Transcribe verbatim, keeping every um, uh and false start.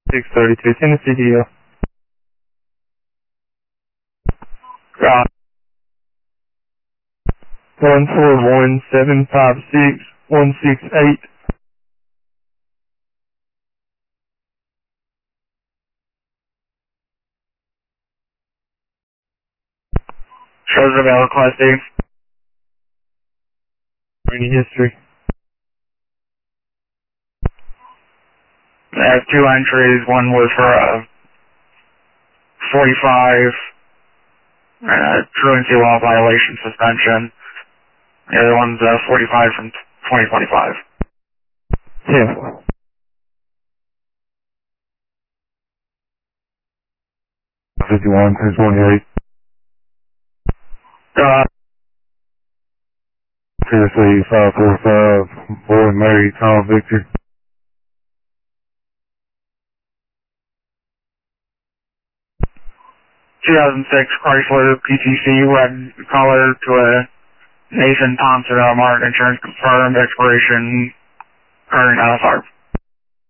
six thirty-two, Tennessee Hill. Got one four one seven five six one six eight. Shows a valid Class D. Any history? I have two entries. One was for uh, forty-five uh, truancy law violation suspension. The other one's uh, forty-five from twenty twenty-five. ten four. fifty-one, ten twenty-eight. Uh, Tennessee five four five, boy Mary, Tom Victor. two thousand six Chrysler P T C, red color to a Nathan Thompson uh, Mark insurance confirmed expiration current N S R.